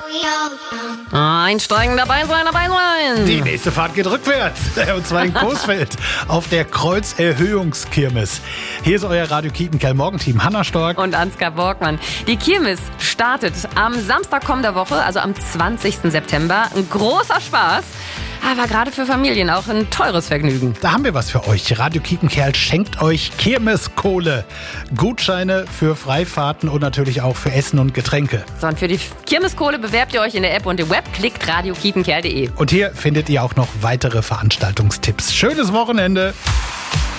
Einsteigen, dabei sein. Die nächste Fahrt geht rückwärts. Und zwar in Coesfeld auf der Kreuzerhöhungskirmes. Hier ist euer Radio Kiepenkerl Morgenteam. Hanna Stork Und Ansgar Borgmann. Die Kirmes startet am Samstag kommender Woche, also am 20. September. Ein großer Spaß. Aber gerade für Familien auch ein teures Vergnügen. Da haben wir was für euch. Radio Kiepenkerl schenkt euch Kirmeskohle. Gutscheine für Freifahrten und natürlich auch für Essen und Getränke. So, und für die Kirmeskohle bewerbt ihr euch in der App und im Web. Klickt radiokiepenkerl.de. Und hier findet ihr auch noch weitere Veranstaltungstipps. Schönes Wochenende.